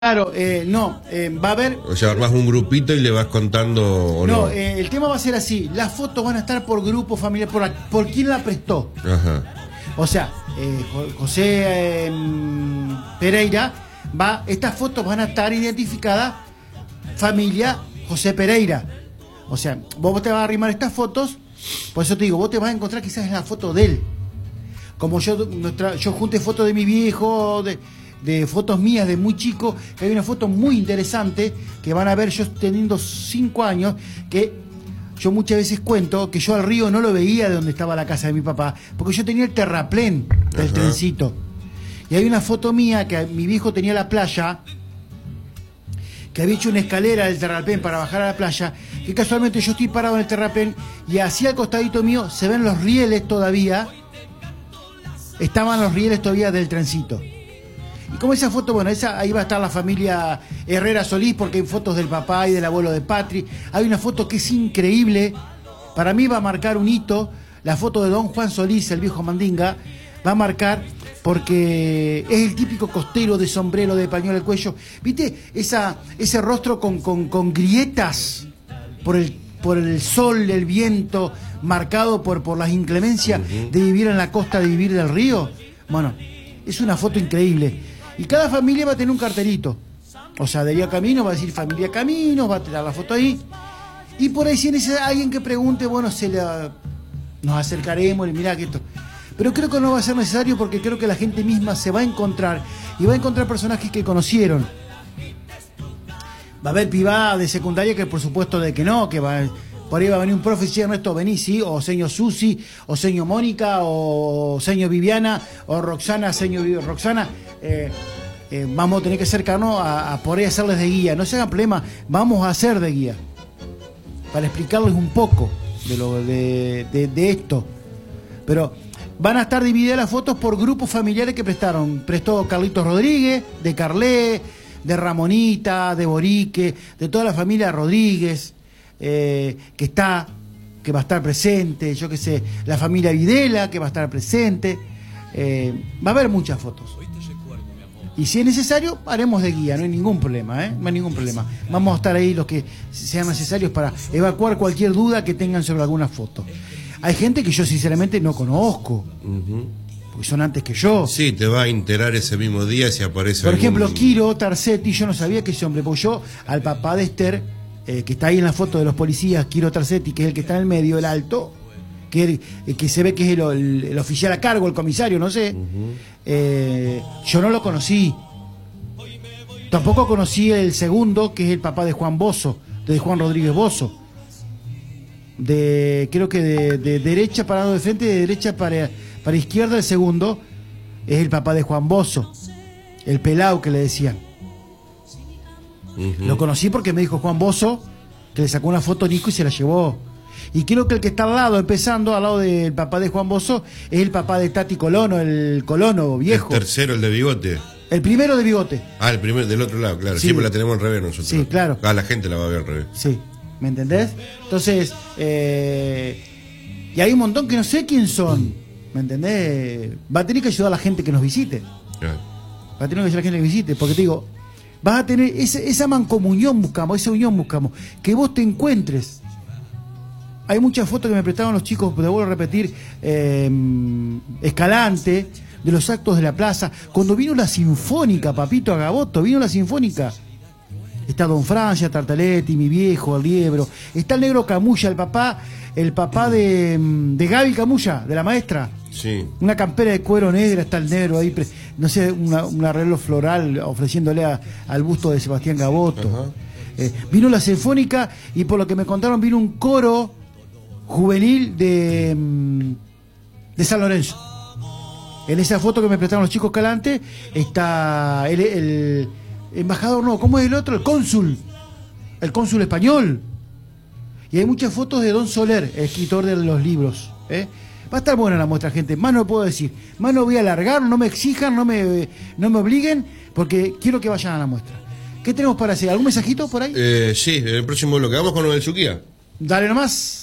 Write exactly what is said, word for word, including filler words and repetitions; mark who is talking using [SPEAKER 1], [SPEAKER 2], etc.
[SPEAKER 1] Claro, eh, no, eh, va a haber...
[SPEAKER 2] O sea, armás un grupito y le vas contando o no.
[SPEAKER 1] No, eh, el tema va a ser así, las fotos van a estar por grupo familiar, por, la- por quién la prestó.
[SPEAKER 2] Ajá.
[SPEAKER 1] O sea, eh, Jo- José eh, Pereira, va, estas fotos van a estar identificadas familia José Pereira. O sea, vos te vas a arrimar estas fotos, por eso te digo, vos te vas a encontrar quizás en la foto de él. Como yo, nuestra, yo junté fotos de mi viejo, de, de fotos mías de muy chico, que hay una foto muy interesante que van a ver yo teniendo cinco años, que yo muchas veces cuento que yo al río no lo veía de donde estaba la casa de mi papá, porque yo tenía el terraplén del
[SPEAKER 2] Ajá.
[SPEAKER 1] trencito. Y hay una foto mía que mi viejo tenía la playa, que había hecho una escalera del terraplén para bajar a la playa, que casualmente yo estoy parado en el terraplén y así al costadito mío se ven los rieles todavía. Estaban los rieles todavía del trencito. Y como esa foto, bueno, esa ahí va a estar la familia Herrera Solís, porque hay fotos del papá y del abuelo de Patri. Hay una foto que es increíble. Para mí va a marcar un hito. La foto de don Juan Solís, el viejo Mandinga, va a marcar porque es el típico costero de sombrero, de pañuelo al cuello. ¿Viste? Esa, ese rostro con, con, con grietas por el, por el sol, el viento, marcado por, por las inclemencias
[SPEAKER 2] Uh-huh.
[SPEAKER 1] de vivir en la costa, de vivir del río. Bueno, es una foto increíble. Y cada familia va a tener un cartelito. O sea, Delia Camino va a decir familia Camino, va a tener la foto ahí. Y por ahí si es alguien que pregunte, bueno, se la, nos acercaremos y mirá que esto. Pero creo que no va a ser necesario porque creo que la gente misma se va a encontrar y va a encontrar personajes que conocieron. Va a haber pibada de secundaria que por supuesto de que no, que va, por ahí va a venir un profe y dice, Ernesto, vení, sí, o señor Susi, o señor Mónica, o señor Viviana, o Roxana, señor Vi- Roxana, eh, eh, vamos a tener que acercarnos a, a por ahí hacerles de guía, no se hagan problema, vamos a hacer de guía, para explicarles un poco de, lo, de, de, de esto, pero van a estar divididas las fotos por grupos familiares que prestaron, prestó Carlitos Rodríguez, de Carlé, de Ramonita, de Borique, de toda la familia Rodríguez, eh, que está, que va a estar presente, yo qué sé, la familia Videla, que va a estar presente, eh, va a haber muchas fotos. Y si es necesario, haremos de guía, no hay ningún problema, ¿eh? No hay ningún problema. Vamos a estar ahí los que sean necesarios para evacuar cualquier duda que tengan sobre alguna foto. Hay gente que yo sinceramente no conozco,
[SPEAKER 2] Uh-huh.
[SPEAKER 1] porque son antes que yo.
[SPEAKER 2] Sí, te va a enterar ese mismo día si aparece
[SPEAKER 1] Por
[SPEAKER 2] algún-
[SPEAKER 1] ejemplo, Kiro Tarcetti, yo no sabía que ese hombre, porque yo al papá de Esther, eh, que está ahí en la foto de los policías, Kiro Tarcetti, que es el que está en el medio, el alto, que, eh, que se ve que es el, el- el oficial a cargo, el comisario, no sé,
[SPEAKER 2] Uh-huh.
[SPEAKER 1] eh, yo no lo conocí. Tampoco conocí el segundo, que es el papá de Juan Bozo, de Juan Rodríguez Bozo. De, creo que de, de derecha parado de frente, de derecha para, para izquierda, el segundo es el papá de Juan Bozo, el pelao que le decían.
[SPEAKER 2] Uh-huh.
[SPEAKER 1] Lo conocí porque me dijo Juan Bozo que le sacó una foto a Nico y se la llevó. Y creo que el que está al lado, empezando al lado del papá de Juan Bozo, es el papá de Tati Colono, el Colono viejo.
[SPEAKER 2] El tercero, el de bigote.
[SPEAKER 1] El primero de bigote.
[SPEAKER 2] Ah, el primero del otro lado, claro.
[SPEAKER 1] Sí.
[SPEAKER 2] Siempre la tenemos al revés nosotros.
[SPEAKER 1] Sí, claro.
[SPEAKER 2] Ah, la gente la va a ver al revés.
[SPEAKER 1] Sí, ¿me entendés? Entonces, eh, y hay un montón que no sé quién son, ¿me entendés? Va a tener que ayudar a la gente que nos visite.
[SPEAKER 2] Claro.
[SPEAKER 1] Va a tener que ayudar a la gente que visite, porque te digo, vas a tener ese, esa mancomunión buscamos, esa unión buscamos, que vos te encuentres. Hay muchas fotos que me prestaron los chicos, te vuelvo a repetir, eh, Escalante, de los actos de la plaza, cuando vino la Sinfónica, papito Agaboto, vino la Sinfónica. Está Don Francia, Tartaletti, mi viejo, el Liebro. Está el negro Camulla, el papá, el papá de, de Gaby Camulla, de la maestra.
[SPEAKER 2] Sí.
[SPEAKER 1] Una campera de cuero negra, está el negro ahí, pre- no sé, una- un arreglo floral ofreciéndole a- al busto de Sebastián Gaboto.
[SPEAKER 2] Ajá.
[SPEAKER 1] Eh, vino la Sinfónica y por lo que me contaron vino un coro juvenil de, mm, de San Lorenzo. En esa foto que me prestaron los chicos Calante está el, el embajador, no, ¿cómo es el otro? El cónsul, el cónsul español. Y hay muchas fotos de Don Soler, escritor de los libros. ¿eh? Va a estar buena la muestra, gente. Más no puedo decir. Más no voy a alargar, no me exijan, no me, no me obliguen, porque quiero que vayan a la muestra. ¿Qué tenemos para hacer? ¿Algún mensajito por ahí?
[SPEAKER 2] Eh, sí, en el próximo bloque. Vamos con lo del Suquía.
[SPEAKER 1] Dale nomás.